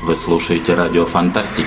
Вы слушаете радио Фантастики.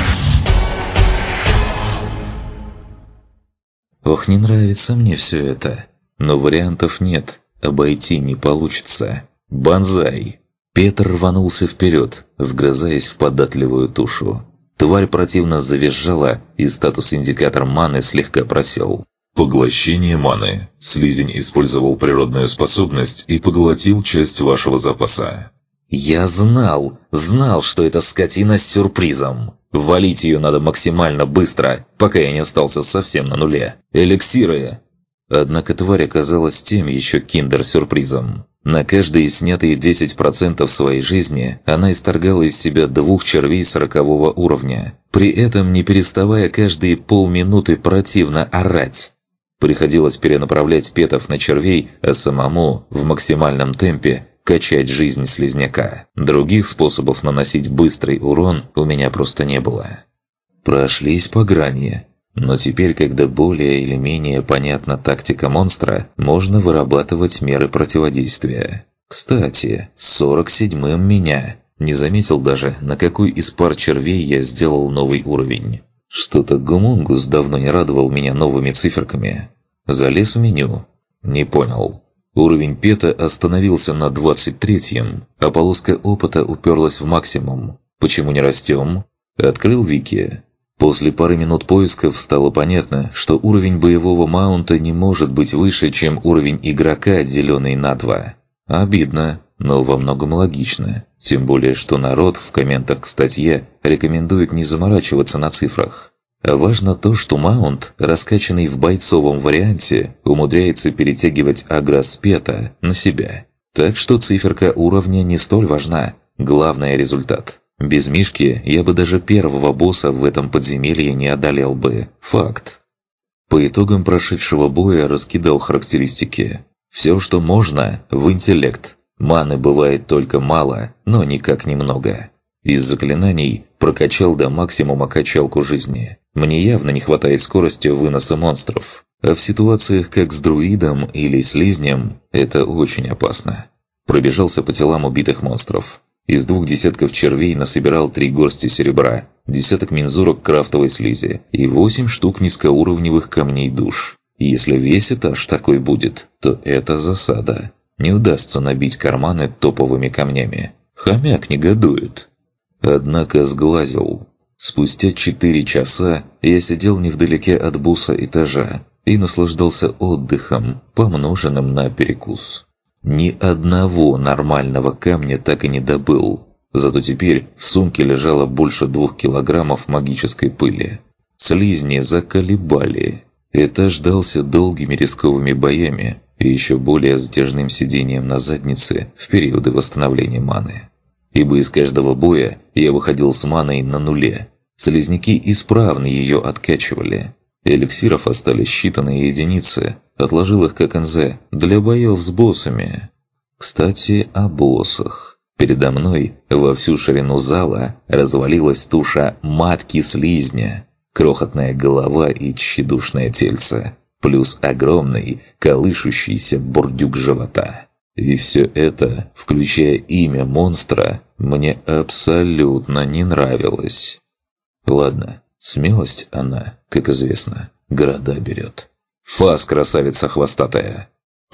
Ох, не нравится мне все это. Но вариантов нет, обойти не получится. Бонзай! Петр рванулся вперед, вгрызаясь в податливую тушу. Тварь противно завизжала, и статус-индикатор маны слегка просел. Поглощение маны. Слизень использовал природную способность и поглотил часть вашего запаса. Я знал, что эта скотина с сюрпризом. Валить ее надо максимально быстро, пока я не остался совсем на нуле. Эликсиры! Однако тварь оказалась тем еще киндер-сюрпризом. На каждые снятые 10% своей жизни она исторгала из себя 2 червей 40-го уровня, при этом не переставая каждые полминуты противно орать. Приходилось перенаправлять петов на червей, а самому в максимальном темпе качать жизнь слизняка. Других способов наносить быстрый урон у меня просто не было. Прошлись по грани. Но теперь, когда более или менее понятна тактика монстра, можно вырабатывать меры противодействия. Кстати, 47-м меня. Не заметил даже, на какой из пар червей я сделал новый уровень. Что-то Гумунгус давно не радовал меня новыми циферками. Залез в меню. Не понял. Уровень пета остановился на 23-м, а полоска опыта уперлась в максимум. Почему не растем? Открыл вики. После пары минут поисков стало понятно, что уровень боевого маунта не может быть выше, чем уровень игрока, деленный на 2. Обидно, но во многом логично. Тем более, что народ в комментах к статье рекомендует не заморачиваться на цифрах. А важно то, что маунт, раскачанный в бойцовом варианте, умудряется перетягивать агро с пета на себя. Так что циферка уровня не столь важна. Главное – результат. Без Мишки я бы даже первого босса в этом подземелье не одолел бы. Факт. По итогам прошедшего боя раскидал характеристики. Все, что можно, в интеллект. Маны бывает только мало, но никак немного. Из заклинаний прокачал до максимума качалку жизни. Мне явно не хватает скорости выноса монстров. А в ситуациях как с друидом или слизнем это очень опасно. Пробежался по телам убитых монстров. Из 2 десятков червей насобирал 3 горсти серебра, десяток мензурок крафтовой слизи и 8 штук низкоуровневых камней душ. Если весь этаж такой будет, то это засада. Не удастся набить карманы топовыми камнями. Хомяк негодует. Однако сглазил. Спустя 4 часа я сидел невдалеке от босса этажа и наслаждался отдыхом, помноженным на перекус. Ни одного нормального камня так и не добыл. Зато теперь в сумке лежало больше 2 килограммов магической пыли. Слизни заколебали. Этаж ждался долгими рисковыми боями и еще более затяжным сидением на заднице в периоды восстановления маны. Ибо из каждого боя я выходил с маной на нуле. Слизняки исправно ее откачивали. Эликсиров остались считанные единицы. Отложил их как НЗ для боев с боссами. Кстати, о боссах. Передо мной во всю ширину зала развалилась туша матки слизня. Крохотная голова и тщедушное тельце. Плюс огромный, колышущийся бурдюк живота. И все это, включая имя монстра, мне абсолютно не нравилось. Ладно, смелость она, как известно, города берет. Фас, красавица хвостатая.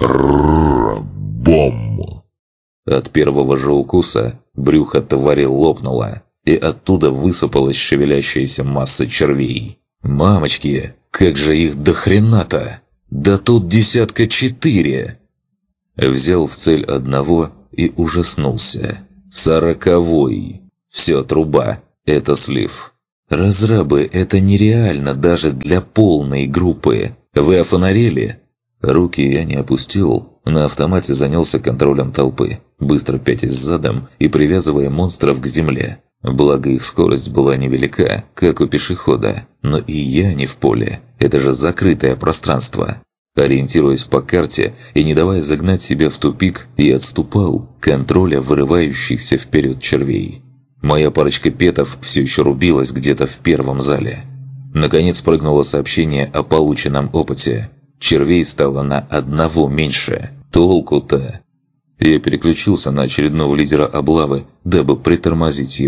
Бом! От первого же укуса брюхо твари лопнуло, и оттуда высыпалась шевелящаяся масса червей. Мамочки, как же их до хрена-то! Да тут 4. Взял в цель одного и ужаснулся. 40-й. Все, труба. Это слив. Разрабы, это нереально даже для полной группы. Вы офонарели? Руки я не опустил. На автомате занялся контролем толпы, быстро пятясь задом и привязывая монстров к земле. Благо их скорость была невелика, как у пешехода. Но и я не в поле. Это же закрытое пространство. Ориентируясь по карте и не давая загнать себя в тупик, я отступал, контроля вырывающихся вперед червей. Моя парочка петов все еще рубилась где-то в первом зале. Наконец прыгнуло сообщение о полученном опыте. Червей стало на 1 меньше. Толку-то? Я переключился на очередного лидера облавы, дабы притормозить его.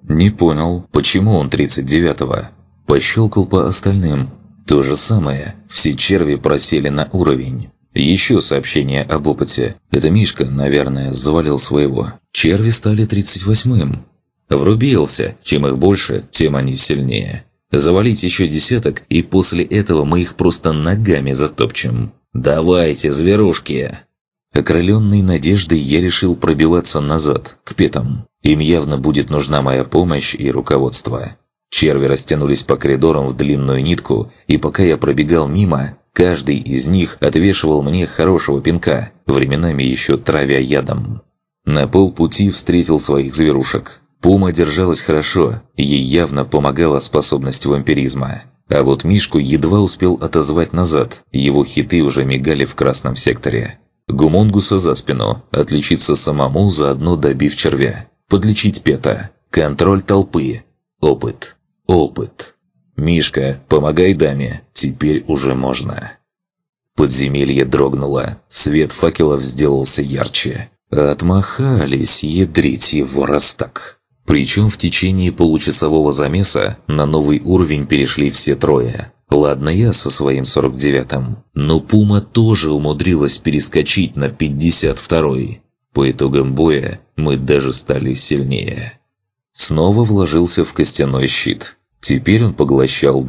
Не понял, почему он 39-го? Пощелкал по остальным. То же самое, все черви просели на уровень. Еще сообщение об опыте. Это Мишка, наверное, завалил своего. Черви стали 38-м. Врубился, чем их больше, тем они сильнее. Завалить еще десяток, и после этого мы их просто ногами затопчем. Давайте, зверушки! Окрыленный надеждой я решил пробиваться назад, к петам. Им явно будет нужна моя помощь и руководство. Черви растянулись по коридорам в длинную нитку, и пока я пробегал мимо, каждый из них отвешивал мне хорошего пинка, временами еще травя ядом. На полпути встретил своих зверушек. Пума держалась хорошо, ей явно помогала способность вампиризма. А вот Мишку едва успел отозвать назад, его хиты уже мигали в красном секторе. Гумунгуса за спину, отличиться самому, заодно добив червя. Подлечить пета. Контроль толпы. Опыт. Опыт. Мишка, помогай даме, теперь уже можно. Подземелье дрогнуло, свет факелов сделался ярче. Отмахались, ядрить его раз так. Причем в течение получасового замеса на новый уровень перешли все трое. Ладно, я со своим 49-м, но Пума тоже умудрилась перескочить на 52-й. По итогам боя мы даже стали сильнее. Снова вложился в костяной щит. Теперь он поглощал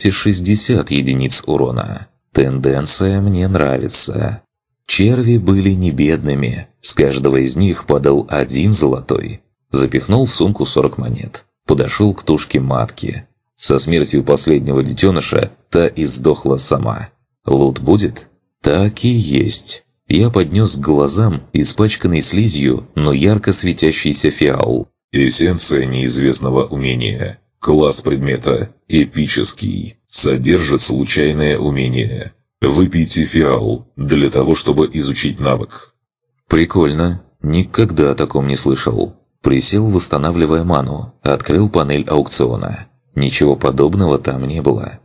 260 единиц урона. Тенденция мне нравится. Черви были не бедными, с каждого из них падал 1 золотой. Запихнул в сумку 40 монет. Подошел к тушке матки. Со смертью последнего детеныша та и сдохла сама. Лут будет? Так и есть. Я поднес к глазам испачканный слизью, но ярко светящийся фиал. Эссенция неизвестного умения. Класс предмета эпический. Содержит случайное умение. Выпейте фиал для того, чтобы изучить навык. Прикольно. Никогда о таком не слышал. Присел, восстанавливая ману. Открыл панель аукциона. Ничего подобного там не было.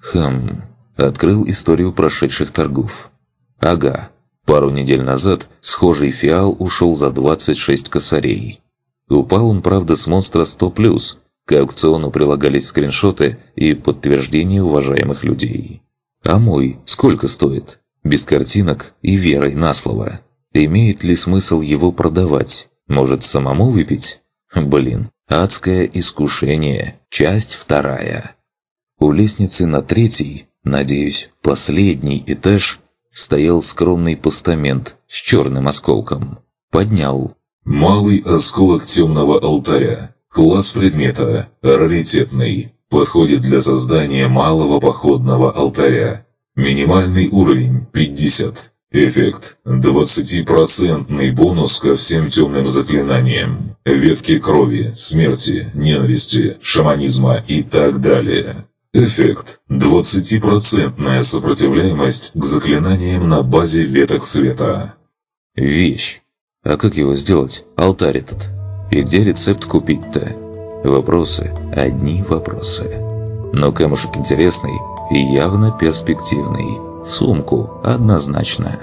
Открыл историю прошедших торгов. Ага. Пару недель назад схожий фиал ушел за 26 косарей. Упал он, правда, с монстра 100+. К аукциону прилагались скриншоты и подтверждения уважаемых людей. А мой сколько стоит? Без картинок и верой на слово. Имеет ли смысл его продавать? Может, самому выпить? Блин, адское искушение. Часть 2. У лестницы на 3-й, надеюсь, последний этаж, стоял скромный постамент с черным осколком. Поднял. Малый осколок темного алтаря. Класс предмета раритетный. Подходит для создания малого походного алтаря. Минимальный уровень 50. Эффект 20% бонус ко всем темным заклинаниям. Ветки крови, смерти, ненависти, шаманизма и так далее. Эффект 20% сопротивляемость к заклинаниям на базе веток света. Вещь. А как его сделать, алтарь этот? И где рецепт купить-то? Вопросы, одни вопросы. Но камушек интересный и явно перспективный. В сумку однозначно.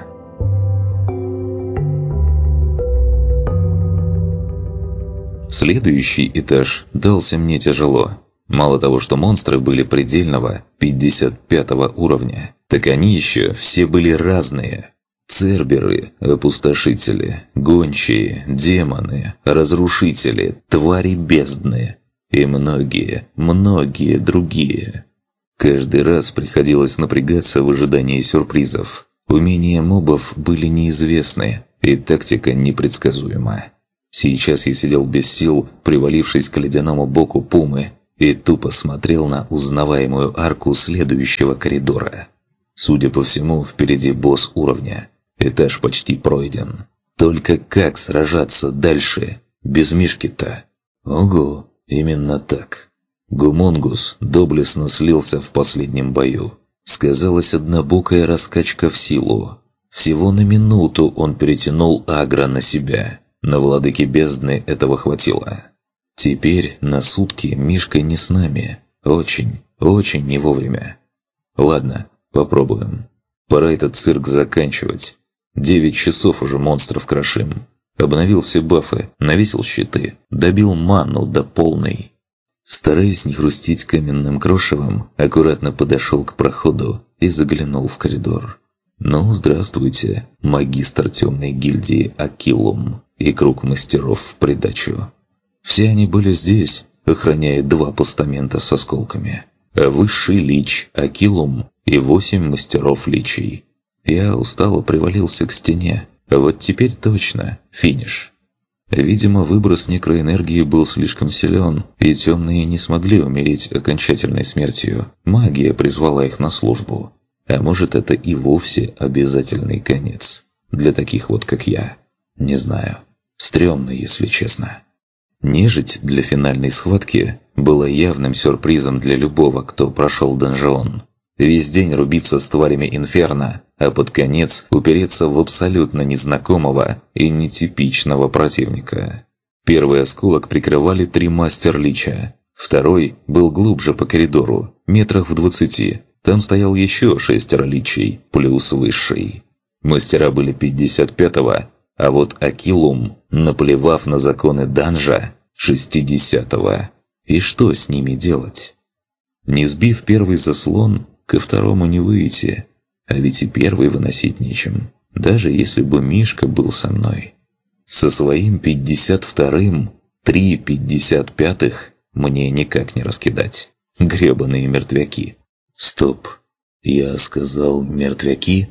Следующий этаж дался мне тяжело. Мало того, что монстры были предельного 55 уровня, так они еще все были разные. Церберы, опустошители, гончие, демоны, разрушители, твари бездны и многие, многие другие. Каждый раз приходилось напрягаться в ожидании сюрпризов. Умения мобов были неизвестны, и тактика непредсказуема. Сейчас я сидел без сил, привалившись к ледяному боку Пумы, и тупо смотрел на узнаваемую арку следующего коридора. Судя по всему, впереди босс уровня. Этаж почти пройден. Только как сражаться дальше, без Мишки-то? Ого, именно так. Гумунгус доблестно слился в последнем бою. Сказалась однобокая раскачка в силу. Всего на минуту он перетянул агро на себя. На владыке бездны этого хватило. Теперь на сутки Мишка не с нами. Очень, очень не вовремя. Ладно, попробуем. Пора этот цирк заканчивать. 9 часов уже монстров крошим. Обновил все бафы, навесил щиты, добил ману до полной. Стараясь не хрустеть каменным крошевом, аккуратно подошел к проходу и заглянул в коридор. «Ну, здравствуйте, магистр темной гильдии Акилум и круг мастеров в придачу». Все они были здесь, охраняя 2 постамента с осколками. А высший лич Акилум и 8 мастеров личей. Я устало привалился к стене. Вот теперь точно финиш. Видимо, выброс некроэнергии был слишком силен, и темные не смогли умереть окончательной смертью. Магия призвала их на службу. А может, это и вовсе обязательный конец. Для таких вот, как я. Не знаю. Стрёмно, если честно. Нежить для финальной схватки была явным сюрпризом для любого, кто прошел донжон. Весь день рубиться с тварями инферно, а под конец упереться в абсолютно незнакомого и нетипичного противника. Первый осколок прикрывали 3 мастер-лича. Второй был глубже по коридору, метрах в 20. Там стоял еще 6 личей, плюс высший. Мастера были 55-го, а вот Акилум, наплевав на законы данжа, 60-го. И что с ними делать? Не сбив первый заслон, ко второму не выйти. А ведь и первый выносить нечем, даже если бы Мишка был со мной. Со своим 52-м 3 55-х мне никак не раскидать. Гребаные мертвяки. Стоп, я сказал мертвяки?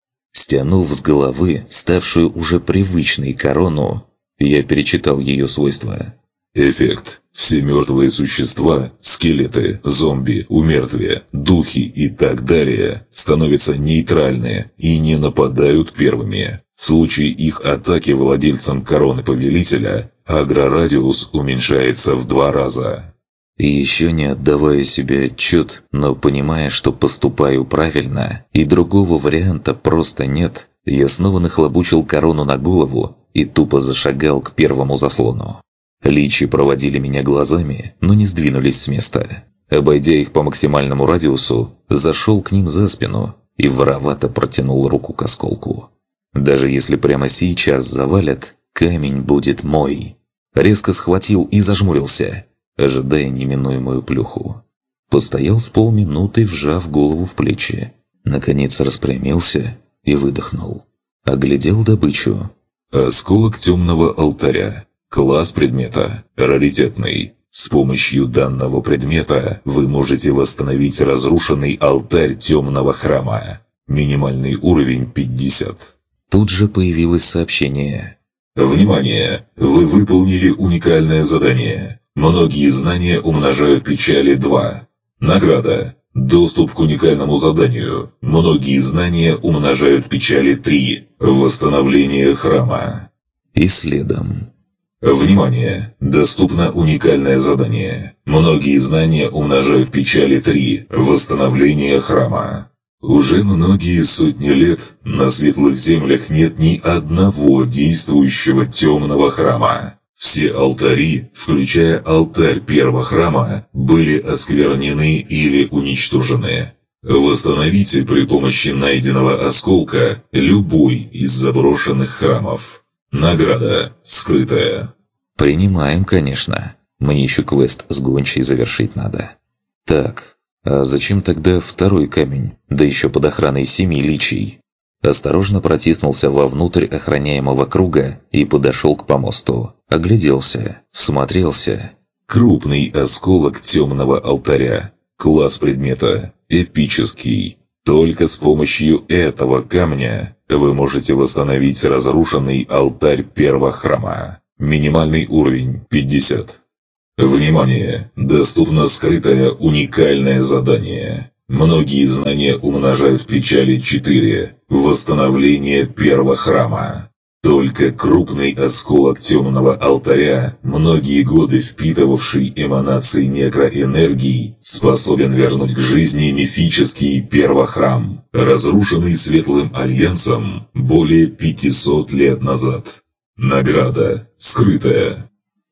Стянув с головы ставшую уже привычной корону, я перечитал ее свойства. Эффект. Все мертвые существа, скелеты, зомби, умертвия, духи и так далее становятся нейтральны и не нападают первыми. В случае их атаки владельцам короны повелителя, агрорадиус уменьшается в 2 раза. И еще не отдавая себе отчет, но понимая, что поступаю правильно, и другого варианта просто нет, я снова нахлобучил корону на голову и тупо зашагал к первому заслону. Личи проводили меня глазами, но не сдвинулись с места. Обойдя их по максимальному радиусу, зашел к ним за спину и воровато протянул руку к осколку. Даже если прямо сейчас завалят, камень будет мой. Резко схватил и зажмурился, ожидая неминуемую плюху. Постоял с полминуты, вжав голову в плечи. Наконец распрямился и выдохнул. Оглядел добычу. Осколок темного алтаря. Класс предмета. Раритетный. С помощью данного предмета вы можете восстановить разрушенный алтарь темного храма. Минимальный уровень 50. Тут же появилось сообщение. Внимание! Вы выполнили уникальное задание. Многие знания умножают печали 2. Награда. Доступ к уникальному заданию. Многие знания умножают печали 3. Восстановление храма. И следом. Внимание! Доступно уникальное задание. Многие знания умножают печали 3. Восстановление храма. Уже многие сотни лет на светлых землях нет ни одного действующего темного храма. Все алтари, включая алтарь первого храма, были осквернены или уничтожены. Восстановите при помощи найденного осколка любой из заброшенных храмов. Награда скрытая. Принимаем, конечно. Мне еще квест с гончей завершить надо. Так, а зачем тогда второй камень, да еще под охраной 7 личий? Осторожно протиснулся вовнутрь охраняемого круга и подошел к помосту. Огляделся, всмотрелся. Крупный осколок темного алтаря. Класс предмета эпический. Только с помощью этого камня вы можете восстановить разрушенный алтарь первого храма. Минимальный уровень 50. Внимание! Доступно скрытое уникальное задание. Многие знания умножают печали 4. Восстановление первого храма. Только крупный осколок темного алтаря, многие годы впитывавший эманации некроэнергии, способен вернуть к жизни мифический первохрам, разрушенный Светлым Альянсом более 500 лет назад. Награда скрытая.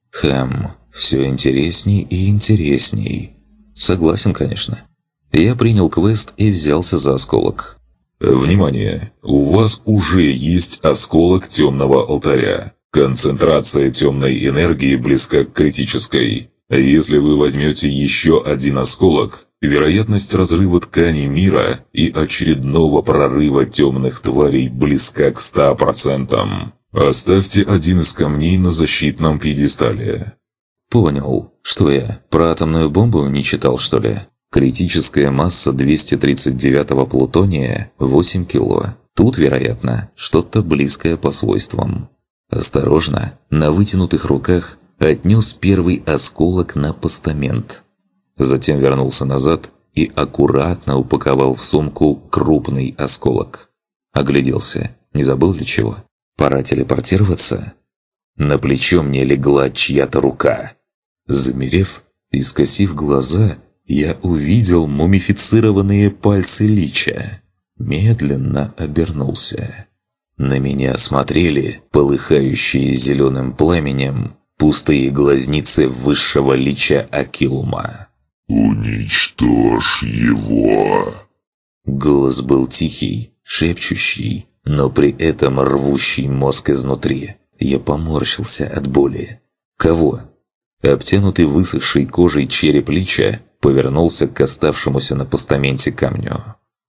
Все интересней и интересней. Согласен, конечно. Я принял квест и взялся за осколок. Внимание! У вас уже есть осколок темного алтаря. Концентрация темной энергии близка к критической. Если вы возьмете еще один осколок, вероятность разрыва ткани мира и очередного прорыва темных тварей близка к 100%. Оставьте один из камней на защитном пьедестале. Понял. Что я, про атомную бомбу не читал, что ли? Критическая масса 239-го плутония – 8 кило. Тут, вероятно, что-то близкое по свойствам. Осторожно, на вытянутых руках отнес первый осколок на постамент. Затем вернулся назад и аккуратно упаковал в сумку крупный осколок. Огляделся. Не забыл ли чего? Пора телепортироваться? На плечо мне легла чья-то рука. Замерев и скосив глаза, я увидел мумифицированные пальцы Лича. Медленно обернулся. На меня смотрели, полыхающие зеленым пламенем, пустые глазницы высшего Лича Акилума. «Уничтожь его!» Голос был тихий, шепчущий, но при этом рвущий мозг изнутри. Я поморщился от боли. «Кого?» Обтянутый высохшей кожей череп Лича повернулся к оставшемуся на постаменте камню.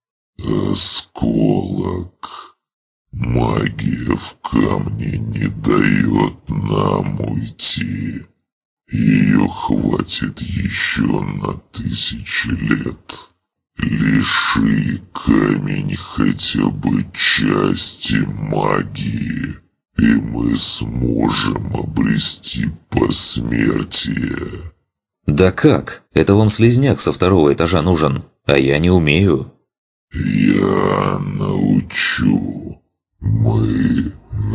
«Осколок. Магия в камне не дает нам уйти. Ее хватит еще на 1000 лет. Лиши камень хотя бы части магии, и мы сможем обрести посмертие». «Да как? Это вам слизняк со 2-го этажа нужен, а я не умею». «Я научу. Мы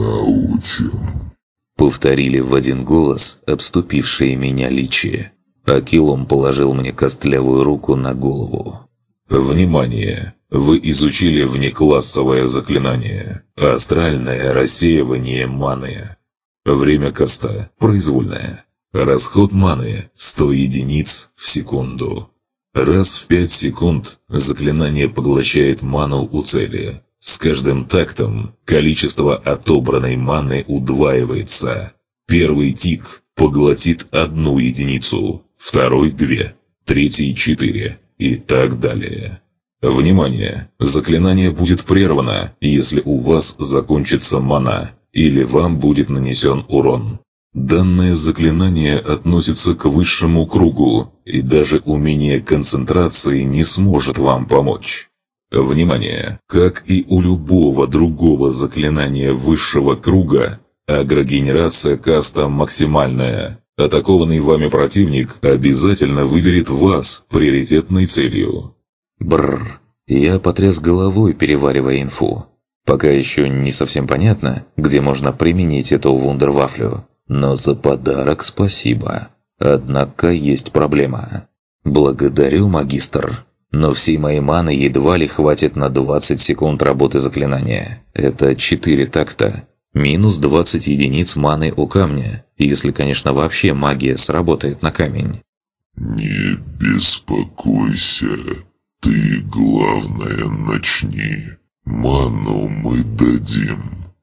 научим», — повторили в один голос обступившие меня Личи. Акилум положил мне костлявую руку на голову. «Внимание! Вы изучили внеклассовое заклинание. Астральное рассеивание маны. Время каста произвольное. Расход маны 100 единиц в секунду. Раз в 5 секунд заклинание поглощает ману у цели. С каждым тактом количество отобранной маны удваивается. Первый тик поглотит 1 единицу, второй 2, третий 4 и так далее. Внимание! Заклинание будет прервано, если у вас закончится мана, или вам будет нанесен урон. Данное заклинание относится к высшему кругу, и даже умение концентрации не сможет вам помочь. Внимание! Как и у любого другого заклинания высшего круга, агрогенерация каста максимальная. Атакованный вами противник обязательно выберет вас приоритетной целью. Бррр. Я потряс головой, переваривая инфу. Пока еще не совсем понятно, где можно применить эту вундервафлю. Но за подарок спасибо. Однако есть проблема. Благодарю, магистр. Но всей моей маны едва ли хватит на 20 секунд работы заклинания. Это 4 такта. Минус 20 единиц маны у камня. Если, конечно, вообще магия сработает на камень. «Не беспокойся. Ты, главное, начни. Ману мы дадим.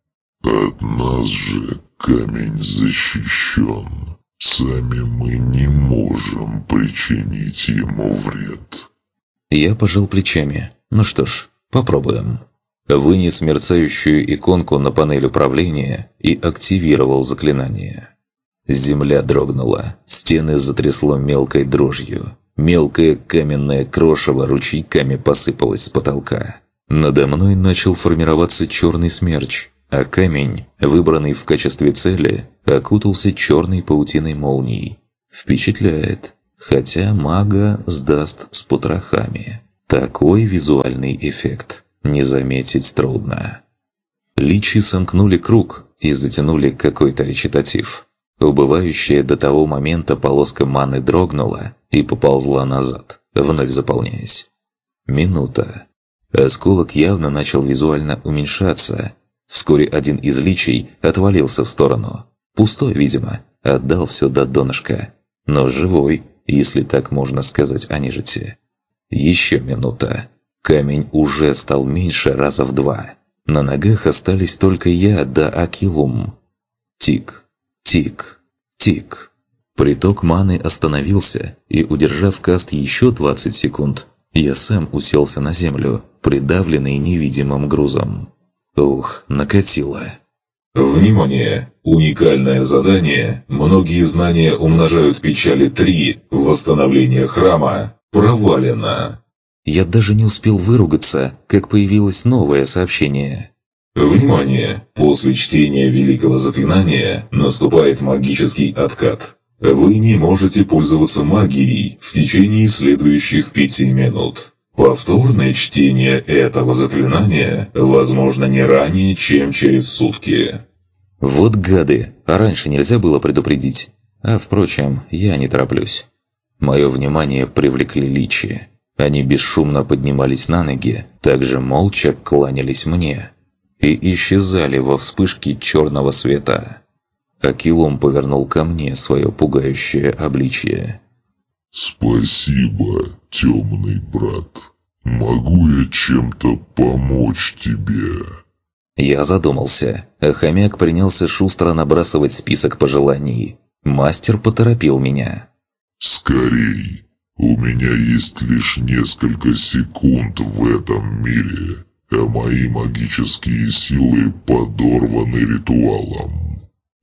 От нас же камень защищен. Сами мы не можем причинить ему вред». Я пожал плечами. Ну что ж, попробуем. Вынес мерцающую иконку на панель управления и активировал заклинание. Земля дрогнула, стены затрясло мелкой дрожью. Мелкое каменное крошево ручейками посыпалось с потолка. Надо мной начал формироваться черный смерч, а камень, выбранный в качестве цели, окутался черной паутиной молний. Впечатляет, хотя мага сдаст с потрохами. Такой визуальный эффект не заметить трудно. Личи сомкнули круг и затянули какой-то речитатив. Убывающая до того момента полоска маны дрогнула и поползла назад, вновь заполняясь. Минута. Осколок явно начал визуально уменьшаться. Вскоре один из личей отвалился в сторону. Пустой, видимо, отдал все до донышка. Но живой, если так можно сказать о нежити. Еще минута. Камень уже стал меньше раза в 2. На ногах остались только я да Акилум. Тик, тик, тик. Приток маны остановился, и, удержав каст еще 20 секунд, я сам уселся на землю, придавленный невидимым грузом. Ух, накатило. Внимание! Уникальное задание «Многие знания умножают печали 3. Восстановление храма» провалено. Я даже не успел выругаться, как появилось новое сообщение. Внимание! После чтения великого заклинания наступает магический откат. Вы не можете пользоваться магией в течение следующих 5 минут. Повторное чтение этого заклинания возможно не ранее, чем через сутки. Вот гады, а раньше нельзя было предупредить. А впрочем, я не тороплюсь. Мое внимание привлекли личи. Они бесшумно поднимались на ноги, также молча кланялись мне. И исчезали во вспышке черного света. Акилум повернул ко мне свое пугающее обличье. «Спасибо, темный брат. Могу я чем-то помочь тебе?» Я задумался, а хомяк принялся шустро набрасывать список пожеланий. Мастер поторопил меня. «Скорей! У меня есть лишь несколько секунд в этом мире, а мои магические силы подорваны ритуалом.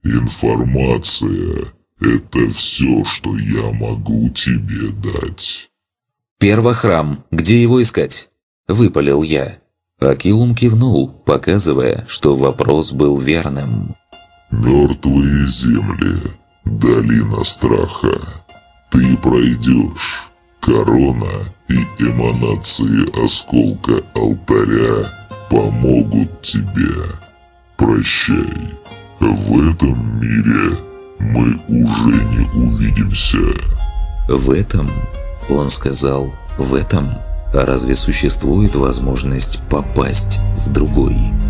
Информация – это все, что я могу тебе дать». «Первохрам, где его искать?» – выпалил я. Акилум кивнул, показывая, что вопрос был верным. «Мертвые земли, долина страха. Ты пройдешь. Корона и эманации осколка алтаря помогут тебе. Прощай. В этом мире мы уже не увидимся». «В этом?» – он сказал, «в этом?» А разве существует возможность попасть в другой?